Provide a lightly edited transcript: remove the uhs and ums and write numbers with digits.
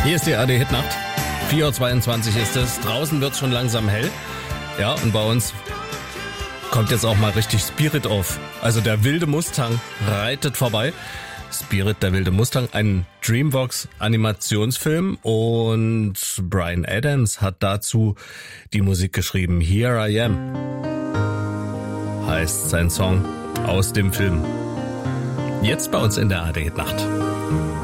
Hier ist die ARD Hitnacht. 4:22 Uhr ist es. Draußen wird es schon langsam hell. Ja, und bei uns kommt jetzt auch mal richtig Spirit auf. Also der wilde Mustang reitet vorbei. Spirit, der wilde Mustang, ein DreamWorks-Animationsfilm, und Bryan Adams hat dazu die Musik geschrieben. Here I Am heißt sein Song aus dem Film. Jetzt bei uns in der ARD Hitnacht.